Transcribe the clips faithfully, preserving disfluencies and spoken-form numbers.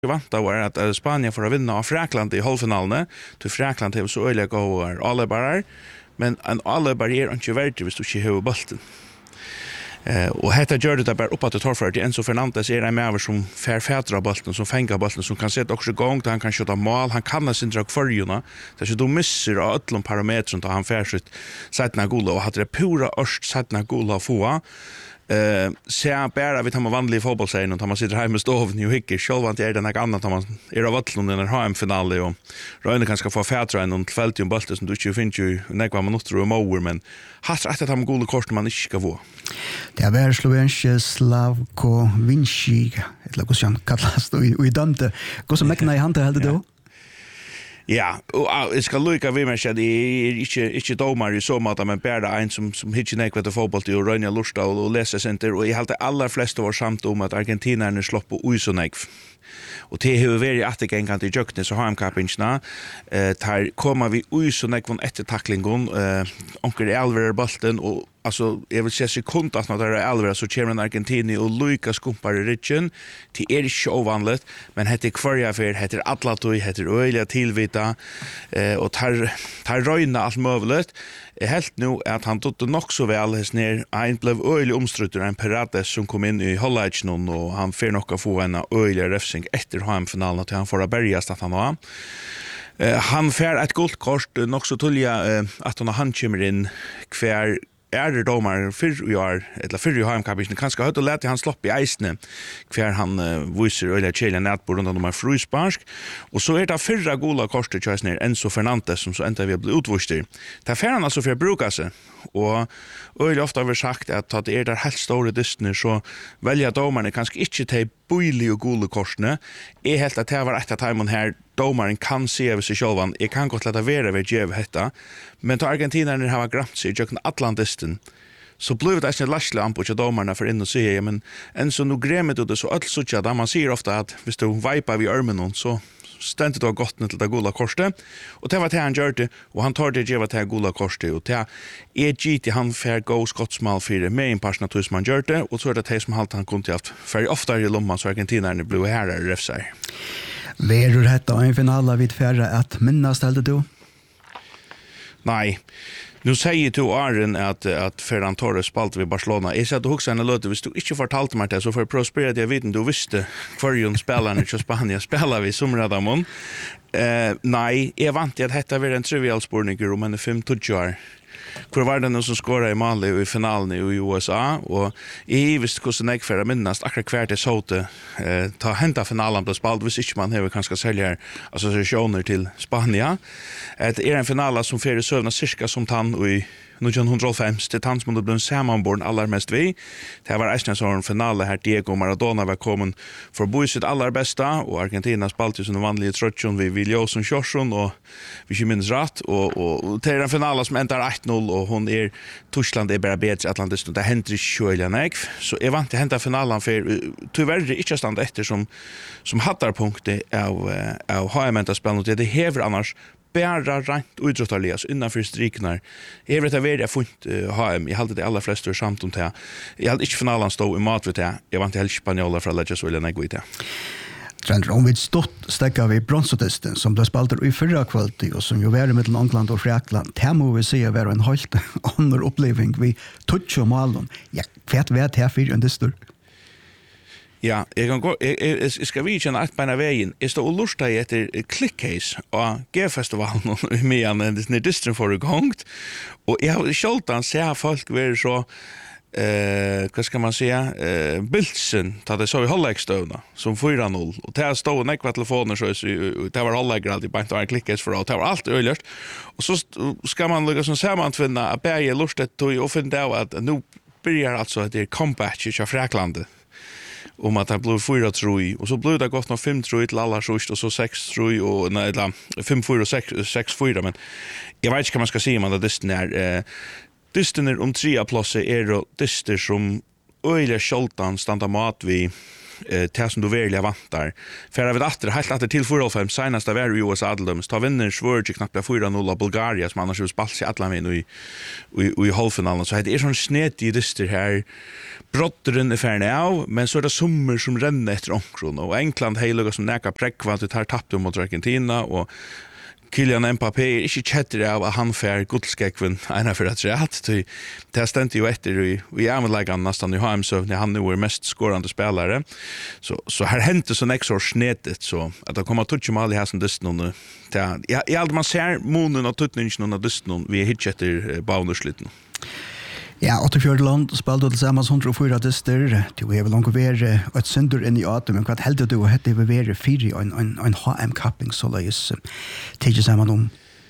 vanta var att uh, Spanien får vinna av Frakland i halvfinalen. Till Frakland har så öliga gåar alla bara, men en alla barriär inte värd hvis du inte har bollen. Eh och detta gör det bara uppåt och torfart Enzo Fernandes är en mer som fär fädra bollen som fänger bollen som kan sätta också igång han kan skjuta mål han kan sin drag för ju nå så att du missar alla parametrar han fär sitt sätta goal och hade det pura öst sätta goal få eh så bara vi tar man vanlig fotbollsserien och man sitter hemma i stoven ju hickar själva inte är det något annat man är av vattnet när H M-finale och Röne kanske få fädra en och fält ju en boll som du inte finns ju när man minuter och mål men har rätt att ha goal kort man inte ska få. Det är väl Slovenske Slavko Vinci, eller hur som kallas det i Dante. Hur som mäkna i handen hade då? Ja, och jag ska lycka vi med att det är inte inte domar i så mått men bara en som som hittar ner kvar till fotboll till Rönya Lusta och läser center och i allt alla flesta var samt om att argentinarna slopp på Uisoneg. Och det hur very att det kan till jökne så har han kapinchna eh tar kommer vi Uisoneg från efter tacklingen eh onkel Alvar bollen och alltså jag vill säga sekund att när det är Alvar så chairman Argentini och Lucas skumpar i richen till är det ovanligt men heter kvarja för heter Atlatoi heter öliga tillvita eh och tar tar röjna allt möjligt är helt nu att han tog nog så väl häst ner en blev öliga omstrutter en Perades som kom in i Hollage och han får nog få en öliga refsing efter H M-finalen att han får bärgas att han har Uh, han får ett guldkort nog så tulliga uh, att han han kommer in kvar är det domar för år eller för ju H M-kapiten kanske har det lätt han slopp i isne kvar han uh, visar eller Chilean nät på runt om de frusparsk och så är det förra gola kortet just ner Enzo Fernandes som så inte vi blir utvuxter. Där får han alltså för bruka sig och och ofta har vi sagt att att det är där helt stora distner så välja domarna kanske inte ta boili och gola kortne är helt att det var ett timon här domaren kan se över sig självan jag kan gott låta vara vid Jev hetta men då argentinarna har grant sig i Atlantisten så blev det en läsle ampo till domarna för in och se men en så nu grämet och det så allt så att man ser ofta att hvis du vipar vid armen så stänt det gott till det gola korset och det var det han gjorde och han tar det ge det gola korset och det är G T han för go skottsmål för med en passion att man gjorde och så är det det som halt han kunde haft för ofta i lomman så argentinarna blev här refsar. Verur hetta en finala vid färra att minnas ställde du? Nej. Nu säger du Arjen att att Ferran Torres spalt vid Barcelona. Jag sa att du också en löte hvis du inte fortalte mig det så för prosperity jag vet inte du visste kvarjon spelarna i Spanien spelar vi som radamon. Eh nej, jag vant att detta var en trivial spårning om en fem touchar. Kvar var det någon som skorade i Mali i finalen i U S A och i visst hur så näck för minst akkurat kvärt är såte eh ta hämta finalen på spalt vis inte man har kanske sälja associationer till Spanien. Det är en final som för sövna cirka som tann och i nittonhundrafem till tann som det blev sammanborn allra mest vi. Det var en sån final här Diego Maradona var kommen för bo sitt allra bästa och Argentina spalt som vanliga trotjon vi Viljoson Jorsson och vi inte minns rätt och och det är en final som ändar åtta noll och hon är Tyskland är bara bättre Atlantis och det händer sjöljanek så är vant att hämta finalen för tyvärr inte stand efter som som hattar punkter av av H M-spel och det häver annars bara rent utrottarliga så innanför striknar. Jag vet att det är funt H M. Jag hade det allra flesta samt om det. Jag hade inte finalen stå i mat vid det. Jag var inte helt spanjoler för att lägga så eller nej det. Trent om vi stått stäcka vi bronsotesten som det spalter i förra kvalitet och som ju var mellan England och Frakland. Det må vi se vara en helt annan upplevelse vi touch och malen. Jag vet vet här för en distor. Ja, jag kan gå jag ska vi känna att på en vägen. Är det lusta i ett clickcase och G-festivalen i medan det är distren för gångt och jag skjultan ser folk vara så eh vad ska man säga eh bilsen tar det så i halvleksstövna som fyra noll och där står en ekva telefoner så det var halvlek alltid bara en clickcase för att det var allt öllört och så ska man lägga som sammanfinna att bäge lustet och offentligt att nu börjar alltså att det är comeback i Frakland om att det blev fyra troj och så blev det gått någon fem troj till alla sist och så sex troj och nej fem fyra sex sex fyra men jag vet inte vad man ska säga man att det är eh dysten om tre platser är då dyster som öliga skjoltan standa mat vi eh, det som du verkligen vantar. För jag vet att det helt att till fyrtiofem senast av är U S A Adlums ta vinner Sverige knappt fyra noll av Bulgarien som annars skulle spela sig alla med i i i halvfinalen så det är sån snett i det här brotteren är färdig av men så är det sommer som renner efter omkron och England hela som näka präckvant det här tappade mot Argentina och Kylian Mbappé är inte kätter av att han får guldskekven ena för att rätt. Det har stänt ju efter i, i ävenläggan nästan i H M så när han nu är mest skorande spelare. Så, så här hände så nästa år snedet så att det kommer att toucha mal i här som dysten. Jag, jag aldrig man ser månen och tuttningen av dysten vi är hit efter baunderslitten. Ja, åttiofjärde land spelade tillsammans hundrafyra dyster. Du är väl långt över ett synder in i atom, men vad helt du att det var över fyra en en en H M-cupping så läs till samman om.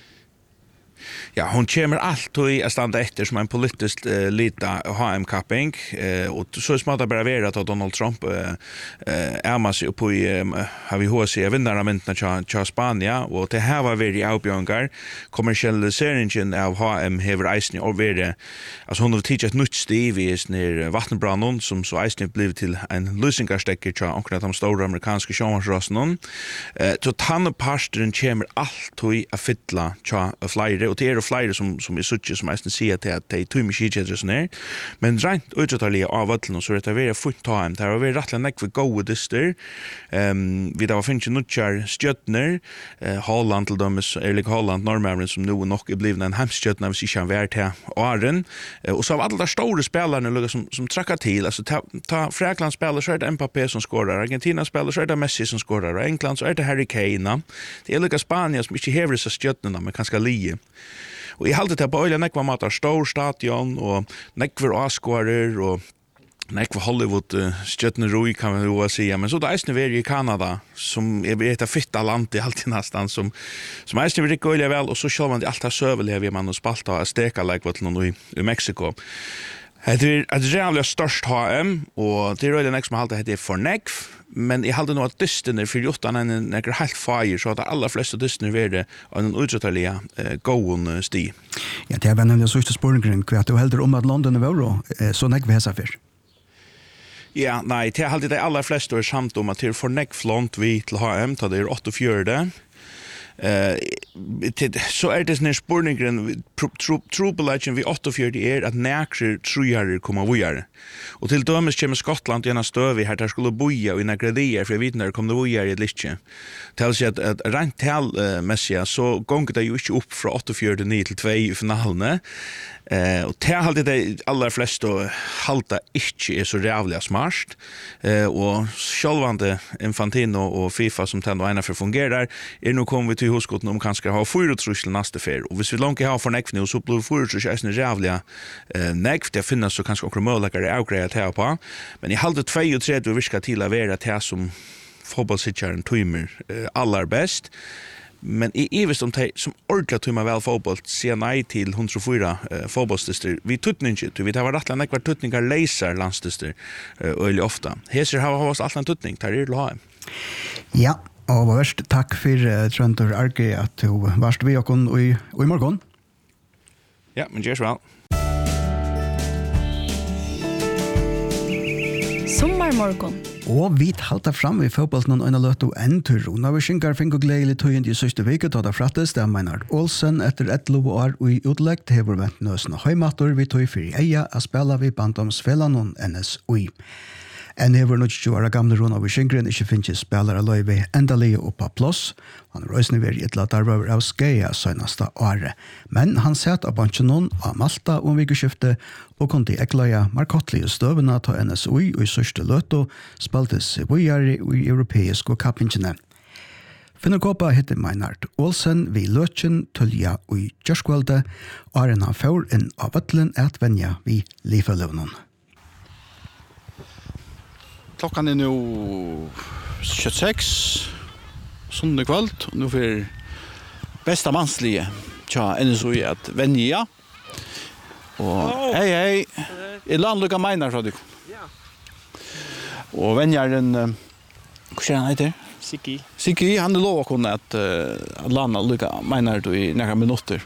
Ja, hon kommer alltid att stanna efter som en politiskt uh, lita H M-cupping uh, och så smått att bara vara att Donald Trump uh, uh, är man sig på i um, har vi H C vinnarna till Spania och det här var väldigt avbjörngar kommersialiseringen av H M hever eisen och vara alltså hon har teachat nytt stiv i när vattenbranden som så eisen blev till en lösingarstäcker till omkring de stora amerikanska sjömansrasen uh, så tannpasteren kommer alltid att fylla till flyer och det är flera som som är sucke som mest ser att det är två machine sån här men rent utåtliga av allt så det är väldigt fint time det har varit rättligt näck för go dyster ehm vi där finns ju nutchar stjärnor Holland till dem är Holland Norrmännen som nu nog är blivna en hemstjärna hvis inte han varit här åren och så av alla stora spelarna som som trackar till alltså ta, ta Fräkland spelar så är det Mbappé som skorar Argentina spelar så är det Messi som skorar och England så är det Harry Kane det är lika Spanien som inte häver så stjärnorna men kanske lie och i halvt det på öliga nekva matar stor stadion och nekvar askårer och nekva Hollywood uh, stjärneroi kan man ju säga men så där är det i Kanada som är ett fitta land i allt nästan som som är det riktigt öliga väl och så kör man det allt här söverlever man och spalta och steka like vad någon i, i Mexiko. Det är ett jävla störst H M och det är öliga nek som har det heter för nekv men jag hade nog att dysten är för jottan en en helt fire så att alla flesta dysten är det en utåtliga uh, gåon sti. Ja, det är väl en sista spårningen kvart du helder om att London är euro så nek vi hesa för. Ja, nej, det är alltid de allra flesta är samt om att det är för nek flont vi till H M ta det är åttiofjärde. Eh så är det sån spårningen trupelagen vi åttiofjärde är att näkre trojare kommer vidare. Och till dömes kommer Skottland gärna stöv här där skulle boja och några gradier för vid när kommer det vidare i lite. Tills att att rent tal uh, Messi så gånger det ju inte upp från åttiofjärde ner till två i finalen. Eh och det har det allra flesta halta inte är så jävla smart. Eh och självande Infantino och FIFA som tänd och ena för fungerar är nu kommer vi till huskott om kanske ha fyra trussel nästa fer och hvis vi långt har för neck nu så blir fyra trussel är en jävla eh neck det finns så kanske också möjligheter att outgrade här på men i halvt två och tre då vi ska till att vara det som fotbollsitcharen timer eh, allra bäst. Men i evigt om det som ordentligt tog man väl fotboll säger nej till hundrafyra eh, fotbollsdister. Vi tuttar inte, vi tar var rättliga nekvar tuttningar laser landsdister eh, öjlig ofta. Heser har varit allt en tuttning, tar det ha. Ja, och vad värst tack för uh, Tröntor Arke att du varst vi och i, och i morgon. Ja, men gör så väl. Sommarmorgon. Og vi halta fram i fotbollen og en løt og en tur. Og når vi skynkar fink og gledelig tøyen i sørste veket, og det frattes, det er Meinhard Olsen etter et lov år og i utlegg hever vent nøsene høymatter vi tøy for i eia a spela vi bandomsfellan N S O I. En hever nok tjue år gamle Rona vi skynkeren ikke finnes spelare løyve endalige oppa plås. Han røysne ver i et lat arver av skeia søgnasta året. Men han sett av bansjonon av Malta om vikeskifte og kom til ekleia markottlige støvene til N S O I og i sørste løto spaltes vujare i europeiske kappingene. Finnekåpa heter Meinhard Olsen vi løtjen tølja og i Gjørskvalde og er en han får inn av vattelen et venja vi lifeløvnen. Klockan är nu tjugosex söndag kväll och nu för bästa manslige tja N S O I att vänja. Och hej hej. I landluka Meinar så du. Ja. Och vänjar den hur ska han heter? Siki. Siki han det lovar kunna att uh, landa luka Meinar då i några minuter.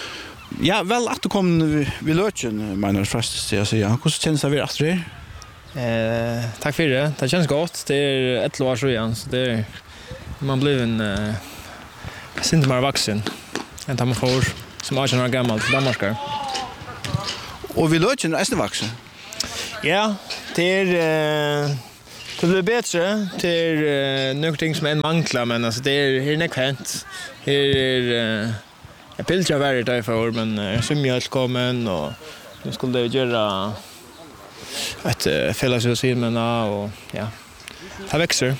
Ja, väl att du kom vi löchen Meinar fast så jag säger. Hur känns det att vara efter? Eh, tack för det. Det känns gott. Det är ett år sedan så det är man blir en eh, synd mer vuxen än man får som är några gammal danskar. Och vi låter en nästan vuxen. Ja, det är eh, det blir bättre. Det är eh, några ting som en manglar men alltså det är här är kvant. Här är eh, jag vill ju vara där för men eh, så mjölk kommer och nu skulle det göra ett uh, fällashusfilmerna och ja, det växer.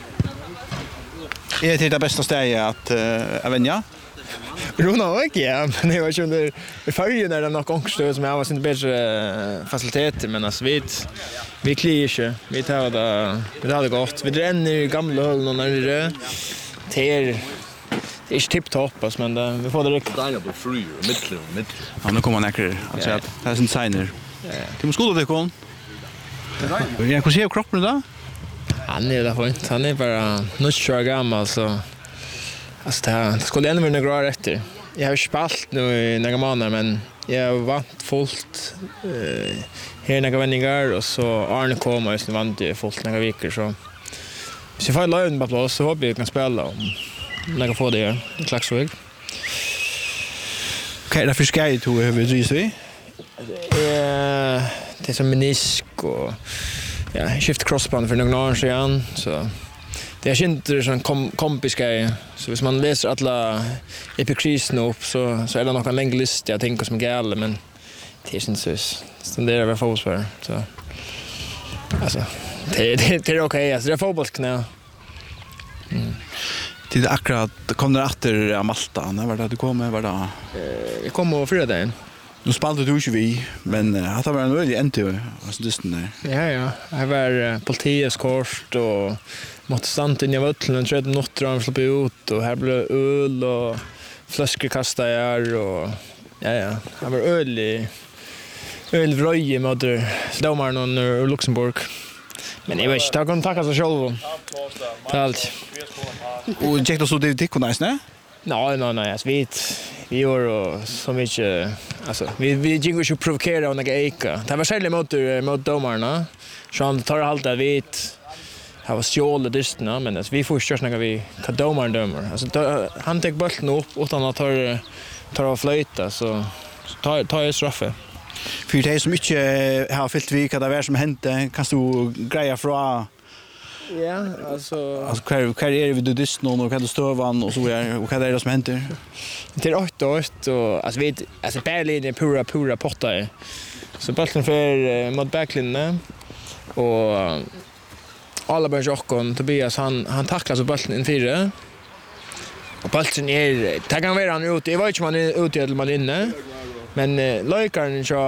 Är det det bästa stället att uh, vänja? Rona och ja, men det var ju under färgen är det nog också som har sin bättre faciliteter men alltså vi vi kliar vi tar det vi har det gott. Vi dränner i gamla höll och när det är det är tip top men det, vi får det riktigt. Dynamo free middle middle. Ja, nu kommer han näker alltså att det är en signer. Till måste skola det kom. Jag kan se kroppen då. Han är där fint. Han är bara nutshör gammal så alltså det skulle ändå vara några efter. Jag har spalt nu i några månader men jag har vant fullt eh här några vänningar och så Arne kom och så vant det fullt några veckor så så jag får lön på plats så hoppas jag kan spela om några få det en slags så. Okej, det fiskar ju tog över drivs vi. Eh det är som menisk och ja, skift crossband för några år sedan så det är inte sån kom, kompis grej så hvis man läser alla epikrisen upp så så är det nog en längre lista jag tänker som gäller men det är inte så så det är väl fotboll så alltså det det, det är okej alltså det är fotbollsknä. Mm. Det är akkurat kom det efter av Malta när var det du kom var det eh jag kom på fredagen. Nu spalade du ju vi men uh, att det var en väldigt ändå alltså dysten där. Ja ja, jag var uh, politiets kort och måste stanna in i vattnet och tredje nottra och släppa ut och här blev öl och flaskor kastade och ja ja, det var öl i ölvröj mot domaren ur Luxemburg. Men jag vet inte, jag kan tacka sig själv för allt. Och jag tänkte så det gick nice, nej? Nej, nej, nej, alltså vi vi gör så mycket alltså vi vi gick ju provocera och några eka. Det var sällan mot mot domarna. Så han tar allt det vet. Det var stjål det dysterna men alltså, vi får körs när vi kan domaren dömer. Alltså då, han tar bollen upp utan att ta tar av flöjta så tar tar jag straffe. För det som inte har fyllt vi vad det är som hände kan du greja fra. Ja, alltså alltså kvar kvar är vi du dyst någon och kan du stövan och så är och vad är det som händer? Det är åtta år och alltså vi alltså Berlin är pura pura potta. Så bollen för mot backlinjen och alla börjar jockon Tobias han han tacklar så bollen in fyra. Och bollen är ta kan vara han ut. Jag vet inte om han är ute eller man inne. Men uh, Löjkaren så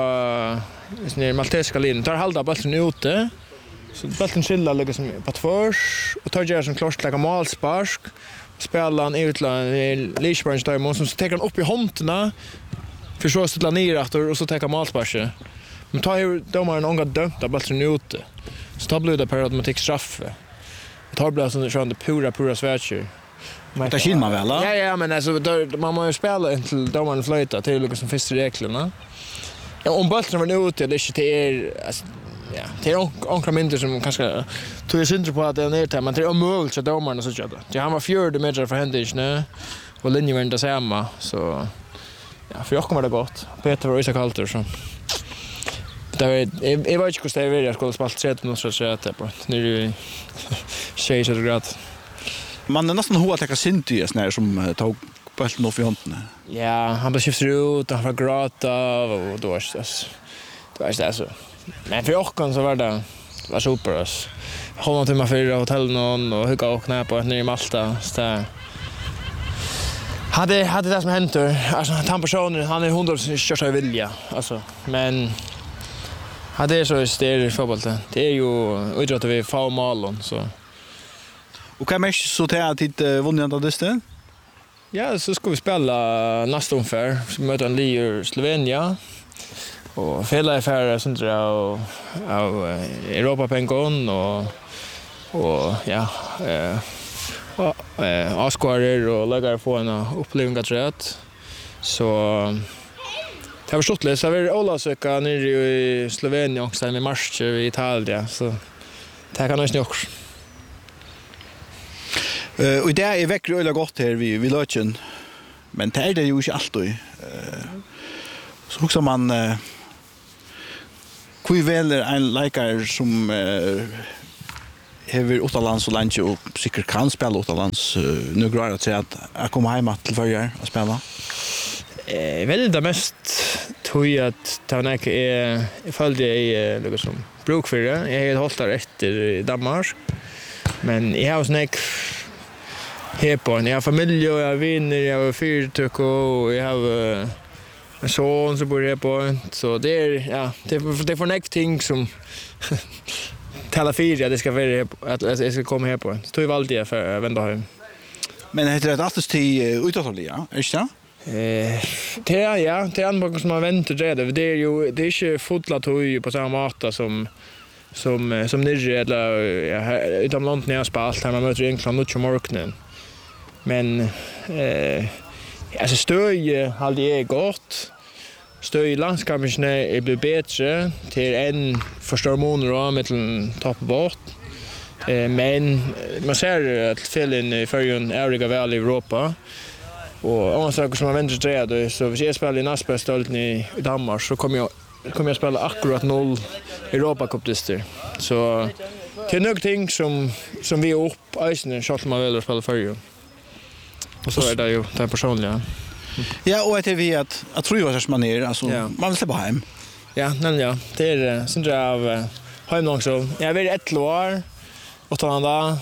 är malteska linjen tar halda bollen ute. Så bollen skillar liksom på tvärs och tar gör som klart lägga målspark. Spelar han utland i Lichburns där måste så tar han upp i händerna. För så ställa ner efter och så tar målspark. Men tar ju domaren ånga dömt att bollen ute. Så tar blir det per automatik straff. Tar blir så sjön pura pura svärdjer. Det känner man väl? Ja ja men alltså då, man måste spela till domaren flöjta till liksom första reglerna. Ja om bollen var ute det är inte är alltså ja, det är onkra mindre som kanske tog ju synd på att det är ner till men det är omöjligt att domaren så tjata. Det han var fjärde meter för händelsen och linjen var inte samma så ja för jag kommer det gott. Peter var ju så kallt så. Det var jag vet inte hur det är jag skulle spela tre minuter så att det på. Nu är det tjej så gott. Man är nästan hårt att ta synd i såna som tog bollen upp i handen. Ja, han blev skiftad ut och han var gråta och då var det då var det så. Men för åkken så var det var super oss. Hålla till med fyra hotell någon och hugga och knä på nere i Malta så där. Hade hade det som hänt alltså han personen han är hundra procent kört av vilja alltså men hade det så är det fotboll det är ju idrott vi får mål så. Och kan man så ta att det vunnit av det? Ja, så ska vi spela nästa omfär. Så möter en Lier Slovenia. Och fela affärer sånt där och av Europapengon och och ja eh och eh Askvarer och lägger på en upplevelse tror jag. Så Det har förstått det så vi Olasöka nere i Slovenien också med mars i Italien så det kan nog inte också. Eh och det är väcker öle gott här vi vi löchen. Men det är det ju inte alltid. Eh så också man eh Kui veler en likar som eh hever utomlands och lands och sikkert kan spela utomlands uh, nu går det att säga att jag kommer hem till förr och spela. Eh väl det mest tror jag att Tanak är ifall det är liksom bruk för det. Jag har hållit efter Danmark. Men jag har snack här på en jag har familj och jag har vänner, jag har fyrtök och jag har en son som bor här på så det är ja det är det för näck ting som tala fyra det ska vara att jag ska komma här på. Så tog vi alltid för vända hem. Men heter det att till utåtliga, är det? Eh det är ja, det är andra som har väntat det. Det är ju det är inte fotlat höj på samma mata som som som nere eller ja, utom långt ner spalt här man möter egentligen mycket morgonen. Men eh alltså stöj hade är gott. Stöj landskapsne är blivit bättre till en förstormoner och med en toppbåt. Eh men man ser att fällen i förrjun övriga väl i Europa. Och om saker som man väntar till det så vi jag spelar i Nasperstolten i Danmark så kommer jag kommer jag spela akkurat noll Europa Cup-lister. Så det är nog ting som som vi är upp isen shot man vill spela förrjun. Och så är det ju det personliga. Ja, och att vi att att tror jag att man är alltså Ja. man vill släppa hem. Ja, men ja, det är sånt där av hem också. Jag vet ett år och ta andra.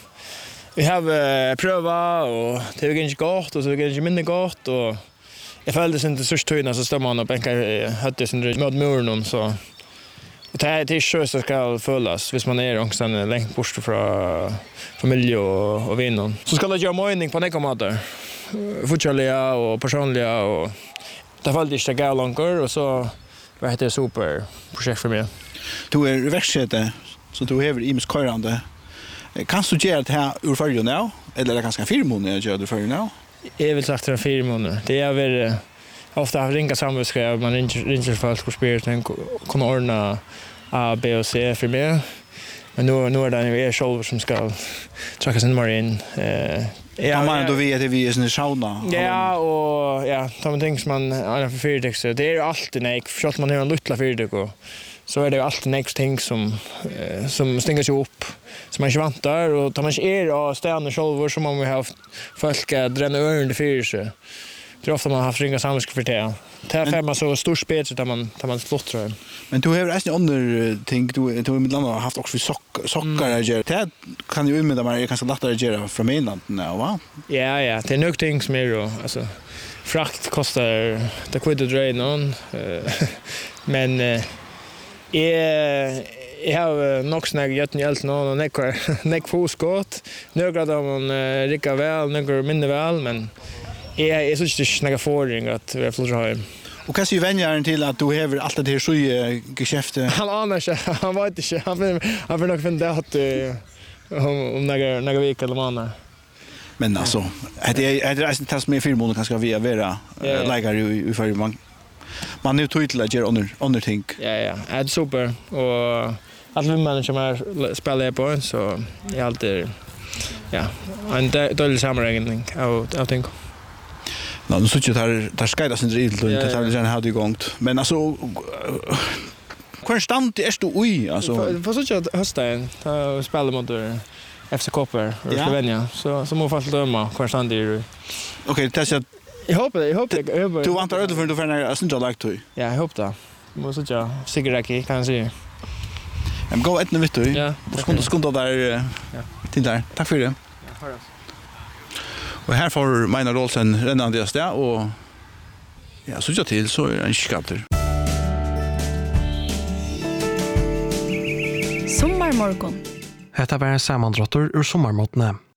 Vi har uh, prövat och det är inte gott och så är det inte mindre gott och jag följde inte så stöna så står man och bänkar hade sin mot muren så det är det är så så ska föllas hvis man är också en långt bort från familj och och vänner. Så ska det göra mening på något matter. Futchaliga och personliga och det var det inte gå långt och så vad heter det super projekt för mig. Du är verksamhet så du har ims körande. Kan du göra det här ur förrjun nu eller är det ganska fyra månader gör du förrjun nu? Jag vill sagt det fyra månader. Det är väl ofta har ringa sammanskriv man ringer folk och spelar den kunna ordna A, B och C för mig. Men nu nu är det ju är själv som ska tracka sin marin eh Ja, man då vet att vi är i sauna. Ja, och ja, de ting som man har för fyrtök så det är ju alltid nej, för att man har en lilla fyrtök och så är det ju alltid nästa ting som eh, som stänger sig upp som man inte vantar och tar man inte er av stäna själva som man vill ha folk att dränna öron i fyrtök. Det är ofta man har haft ringa sammanskriv för det. Det är femma så stor spets där man tar man flott tror jag. Men du har nästan under ting du du med landa har haft också sock sockar mm. gör. Det kan ju med man kan så lättare göra från inland nu va? Ja ja, det är nog ting som är då alltså frakt kostar det kvitt dra någon men eh jag har nog snägg gjort hjälp någon och neck neck foskott. Några av dem rika väl, några mindre väl men jag är så inte snägga föring att vi får ha. Och kanske vänjer till att du har allt det här så geschäft. Han anar sig, han vet inte, han han får nog finna att om om några några veckor eller månader. Men alltså, det är det är inte tas med fyra månader kanske vi vara lägger ju i för man man nu tog till att göra under under think. Ja ja, det är super och att vi manager med spela på så är alltid ja, en dålig sammanhang av jag tänker. Nå, nu sitter jag där skajda sin drill och det har vi redan haft igång. Men alltså konstant är du oj alltså. För så att hösten ta spela mot F C Koper och Slovenien så så måste fast döma konstant är. Okej, det är så jag hoppas jag hoppas jag du vantar öde för du för när sen jag lagt du. Ja, jag hoppas det. Måste jag säkert kan se. Jag går ett minut du. Ja. Skunda skunda där. Ja. Till där. Tack för det. Ja, för det. Och här får Maina Rolsen rennande just där och ja, så jag till så är det en skatter. Sommarmorgon. Hetta var en sammandrottur ur sommarmåttene.